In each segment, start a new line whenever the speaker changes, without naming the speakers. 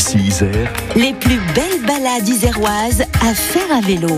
Ici Isère.
Les plus belles balades iséroises à faire à vélo.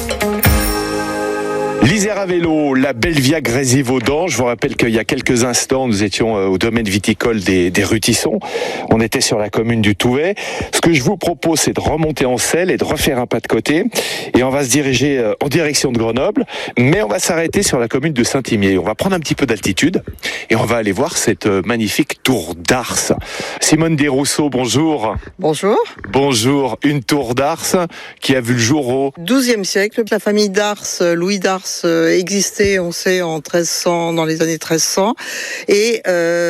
L'Isère à vélo, la belle Via Grésivaudan. Je vous rappelle qu'il y a quelques instants, nous étions au domaine viticole des Rutissons. On était sur la commune du Touvet. Ce que je vous propose, c'est de remonter en selle et de refaire un pas de côté. Et on va se diriger en direction de Grenoble, mais on va s'arrêter sur la commune de Saint-Imier. On va prendre un petit peu d'altitude et on va aller voir cette magnifique tour d'Ars. Simone Desrousseaux, bonjour.
Bonjour.
Bonjour. Une tour d'Ars qui a vu le jour au
XIIe siècle. La famille d'Ars, Louis d'Ars, existait, on sait, en 1300, dans les années 1300, et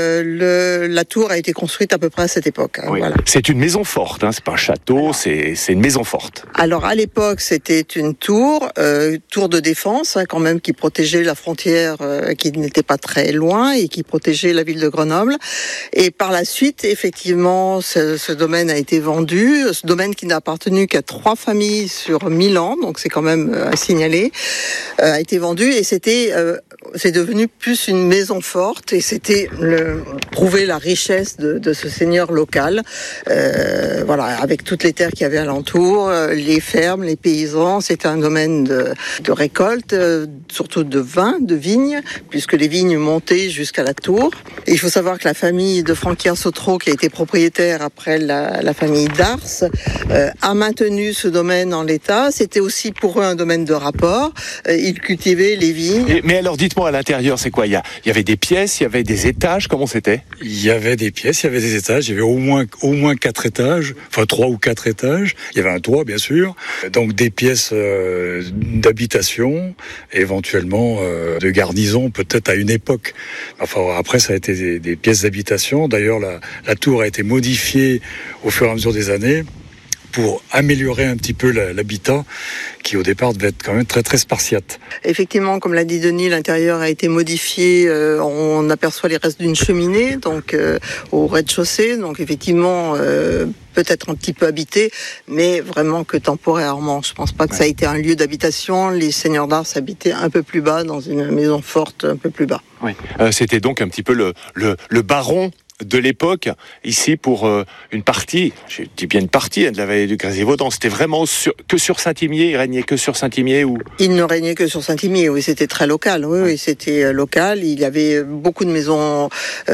la tour a été construite à peu près à cette époque.
Oui.
Voilà.
C'est une maison forte, c'est pas un château, c'est une maison forte.
Alors à l'époque, c'était une tour de défense, quand même, qui protégeait la frontière, qui n'était pas très loin et qui protégeait la ville de Grenoble. Et par la suite, effectivement, ce domaine a été vendu. Ce domaine qui n'a appartenu qu'à 3 familles sur 1000 ans, donc c'est quand même à signaler. A été vendu et c'est devenu plus une maison forte et c'était prouver la richesse de ce seigneur local, voilà, avec toutes les terres qu'il y avait alentour, les fermes, les paysans. C'était un domaine de récolte, surtout de vin, de vignes, puisque les vignes montaient jusqu'à la tour. Et il faut savoir que la famille de Franquières-Sautreau, qui a été propriétaire après la famille d'Ars, a maintenu ce domaine en l'état. C'était aussi pour eux un domaine de rapport. Ils cultivaient les vignes.
Mais alors, dites-moi, à l'intérieur, c'est quoi ? Il y avait des pièces, il y avait des étages, comment c'était ?
Il y avait des pièces, il y avait des étages, il y avait au moins 4 étages, enfin 3 ou 4 étages. Il y avait un toit, bien sûr. Donc des pièces d'habitation, éventuellement de garnison, peut-être à une époque. Enfin, après, ça a été des pièces d'habitation. D'ailleurs, la tour a été modifiée au fur et à mesure des années pour améliorer un petit peu l'habitat qui au départ devait être quand même très très spartiate.
Effectivement, comme l'a dit Denis, l'intérieur a été modifié. On aperçoit les restes d'une cheminée, donc au rez-de-chaussée. Donc effectivement, peut-être un petit peu habité, mais vraiment que temporairement. Je pense pas que ça a été un lieu d'habitation. Les seigneurs d'Ars habitaient un peu plus bas, dans une maison forte un peu plus bas.
Oui. C'était donc un petit peu le baron de l'époque, ici pour une partie, je dis bien une partie de la vallée du Grésivaudan. C'était vraiment que sur Saint-Imier, il régnait que sur Saint-Imier ou...
Il ne régnait que sur Saint-Imier, oui, c'était très local, oui, c'était local. Il y avait beaucoup de maisons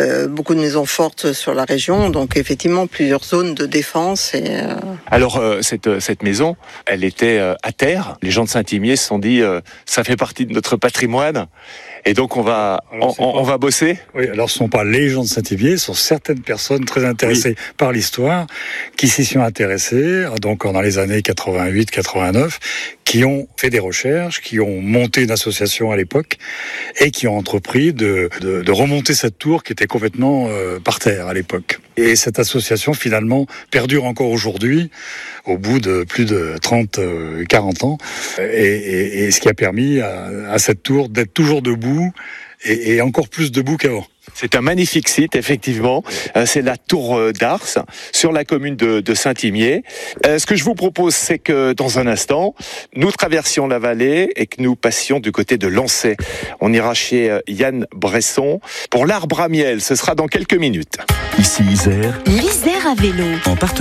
fortes sur la région, donc effectivement plusieurs zones de défense.
Alors cette maison, elle était à terre. Les gens de Saint-Imier se sont dit, ça fait partie de notre patrimoine. Et donc on va bosser.
Oui, alors ce ne sont pas les gens de Saint-Imier, ce sont certaines personnes très intéressées par l'histoire qui s'y sont intéressées, donc dans les années 88-89, qui ont fait des recherches, qui ont monté une association à l'époque et qui ont entrepris de remonter cette tour qui était complètement par terre à l'époque. Et cette association finalement perdure encore aujourd'hui, au bout de plus de 30-40 ans, et ce qui a permis à cette tour d'être toujours debout et encore plus debout qu'avant.
C'est un magnifique site, effectivement. C'est la tour d'Ars, sur la commune de Saint-Imier. Ce que je vous propose, c'est que dans un instant, nous traversions la vallée et que nous passions du côté de Lancey. On ira chez Yann Bresson pour l'arbre à miel. Ce sera dans quelques minutes.
Ici Isère.
L'Isère à vélo.
En partenariat